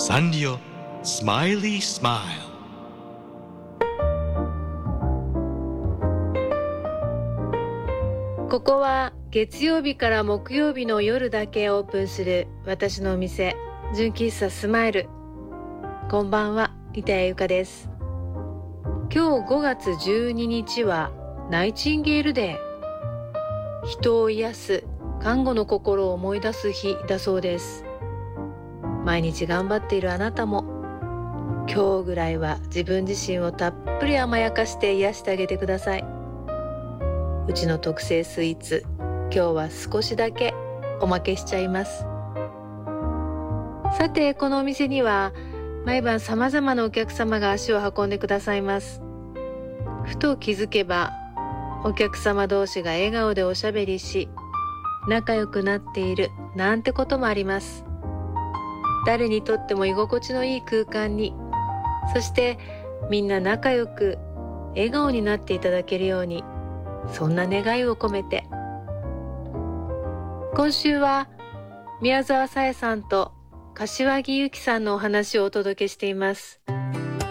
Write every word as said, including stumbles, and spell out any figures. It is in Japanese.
サンリオスマイリースマイル。 ここは月曜日から木曜日の夜だけオープンする私のお店、純喫茶スマイル。こんばんは、板谷由佳です。今日ごがつじゅうににちはナイチンゲールデー。人を癒す、看護の心を思い出す日だそうです。毎日頑張っているあなたも、今日ぐらいは自分自身をたっぷり甘やかして癒してあげてください。うちの特製スイーツ、今日は少しだけおまけしちゃいます。さて、このお店には毎晩様々なお客様が足を運んでくださいます。ふと気づけば、お客様同士が笑顔でおしゃべりし、仲良くなっているなんてこともあります。誰にとっても居心地のいい空間に、そしてみんな仲良く笑顔になっていただけるように、そんな願いを込めて、今週は宮沢さえさんと柏木由紀さんのお話をお届けしています。